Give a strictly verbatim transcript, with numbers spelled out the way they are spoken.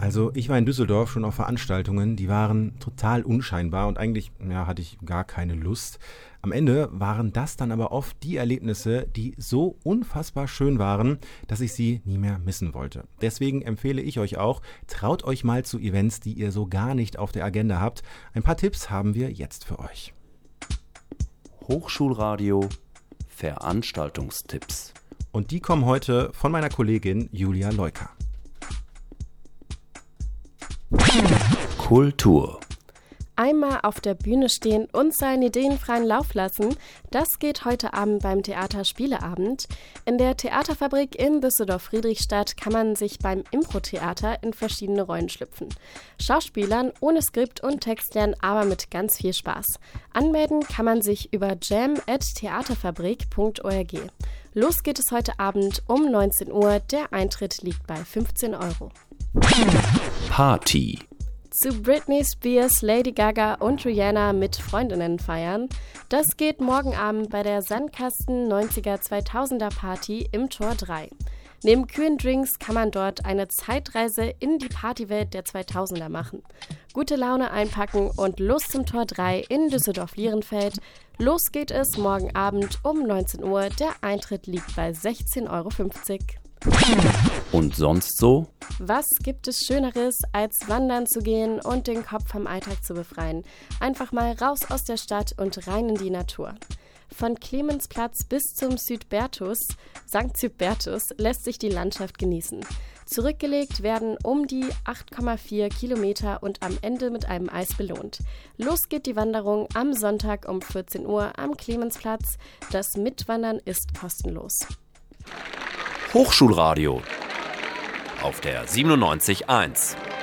Also ich war in Düsseldorf schon auf Veranstaltungen, die waren total unscheinbar und eigentlich ja, hatte ich gar keine Lust. Am Ende waren das dann aber oft die Erlebnisse, die so unfassbar schön waren, dass ich sie nie mehr missen wollte. Deswegen empfehle ich euch auch, traut euch mal zu Events, die ihr so gar nicht auf der Agenda habt. Ein paar Tipps haben wir jetzt für euch. Hochschulradio Veranstaltungstipps. Und die kommen heute von meiner Kollegin Julia Leuker. Kultur. Einmal auf der Bühne stehen und seinen Ideen freien Lauf lassen, das geht heute Abend beim Theater Spieleabend. In der Theaterfabrik in Düsseldorf-Friedrichstadt kann man sich beim Impro-Theater in verschiedene Rollen schlüpfen. Schauspielern ohne Skript und Text lernen, aber mit ganz viel Spaß. Anmelden kann man sich über jam at theaterfabrik punkt org. Los geht es heute Abend um neunzehn Uhr. Der Eintritt liegt bei fünfzehn Euro. Party. Zu Britney Spears, Lady Gaga und Rihanna mit Freundinnen feiern. Das geht morgen Abend bei der Sandkasten neunziger zweitausender Party im Tor drei. Neben kühlen Drinks kann man dort eine Zeitreise in die Partywelt der zweitausender machen. Gute Laune einpacken und los zum Tor drei in Düsseldorf-Lierenfeld. Los geht es morgen Abend um neunzehn Uhr. Der Eintritt liegt bei sechzehn Euro fünfzig. Und sonst so? Was gibt es Schöneres, als wandern zu gehen und den Kopf vom Alltag zu befreien? Einfach mal raus aus der Stadt und rein in die Natur. Von Clemensplatz bis zum Südbertus, Sankt Südbertus, lässt sich die Landschaft genießen. Zurückgelegt werden um die acht Komma vier Kilometer und am Ende mit einem Eis belohnt. Los geht die Wanderung am Sonntag um vierzehn Uhr am Clemensplatz. Das Mitwandern ist kostenlos. Hochschulradio auf der siebenundneunzig Komma eins.